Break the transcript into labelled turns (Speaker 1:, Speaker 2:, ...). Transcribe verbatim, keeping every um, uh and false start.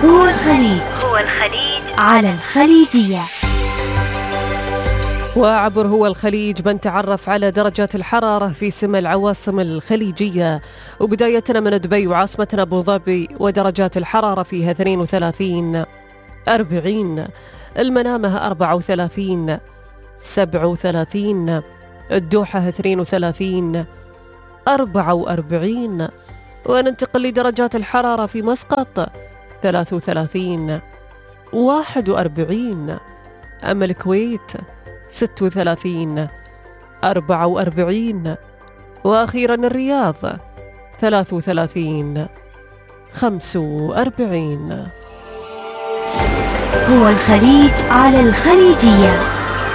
Speaker 1: هو الخليج هو الخليج على الخليجية.
Speaker 2: وعبر هو الخليج بنتعرف على درجات الحرارة في سمى العواصم الخليجية، وبدايتنا من دبي وعاصمتنا أبو ظبي، ودرجات الحرارة فيها اثنين وثلاثين أربعين، المنامة أربعة وثلاثين سبعة وثلاثين، الدوحة اثنين وثلاثين أربعة وأربعين، وننتقل لدرجات الحرارة في مسقط ثلاثة وثلاثين واحد وأربعين، أما الكويت ستة وثلاثين أربعة وأربعين، وأخيرا الرياض ثلاثة وثلاثين خمسة وأربعين.
Speaker 1: هو الخليج على الخليجية.